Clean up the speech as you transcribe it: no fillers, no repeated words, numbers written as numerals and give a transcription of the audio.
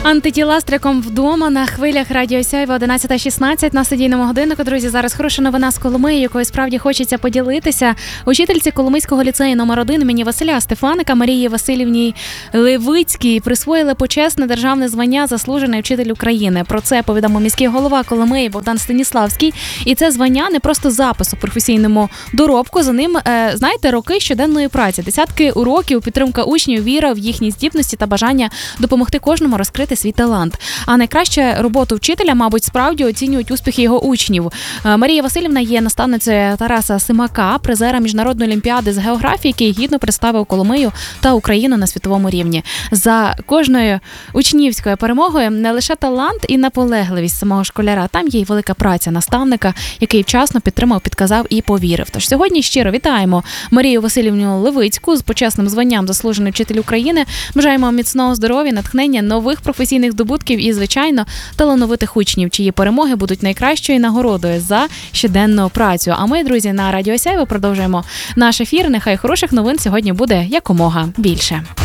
Антитіла стриком вдома на хвилях Радіо Сяйво 11:16 на студійному годиннику. Друзі, зараз хороша новина з Коломиї, якою справді хочеться поділитися. Учительці Коломийського ліцею номер 1 імені Василя Стефаника Марії Василівні Левицькій присвоїли почесне державне звання «Заслужений вчитель України». Про це повідомив міський голова Коломиї Богдан Станіславський. І це звання не просто запис у професійному доробку. За ним, знаєте, роки щоденної праці, десятки уроків, підтримка учнів, віра в їхні здібності та бажання допомогти кожному розкрити свій талант. А найкраще роботу вчителя, мабуть, справді оцінюють успіхи його учнів. Марія Василівна є наставницею Тараса Симака, призера міжнародної олімпіади з географії, який гідно представив Коломию та Україну на світовому рівні. За кожною учнівською перемогою не лише талант і наполегливість самого школяра, там є й велика праця наставника, який вчасно підтримав, підказав і повірив. Тож сьогодні щиро вітаємо Марію Василівну Левицьку з почесним званням «Заслужений вчитель України». Бажаємо міцного здоров'я, натхнення, нових професійних здобутків і, звичайно, талановитих учнів, чиї перемоги будуть найкращою нагородою за щоденну працю. А ми, друзі, на Радіо Сяйво продовжуємо наш ефір. Нехай хороших новин сьогодні буде якомога більше.